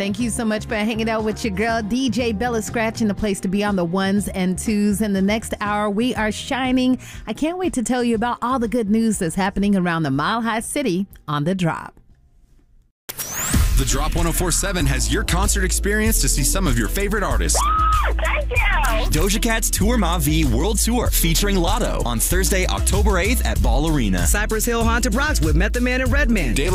Thank you so much for hanging out with your girl, DJ Bella Scratch, in the place to be on the ones and twos. In the next hour, we are shining. I can't wait to tell you about all the good news that's happening around the Mile High City on The Drop. The Drop 104.7 has your concert experience to see some of your favorite artists. Thank you! Doja Cat's Tour Ma V World Tour featuring Lotto on Thursday, October 8th at Ball Arena. Cypress Hill Haunted Rocks with Method Man and Redman.